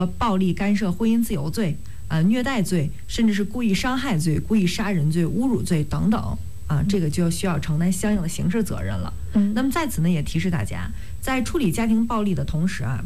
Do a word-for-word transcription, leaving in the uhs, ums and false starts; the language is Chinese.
暴力干涉婚姻自由罪、呃虐待罪，甚至是故意伤害罪、故意杀人罪、侮辱罪等等啊，这个就需要承担相应的刑事责任了。 嗯， 那么在此呢，也提示大家，在处理家庭暴力的同时啊，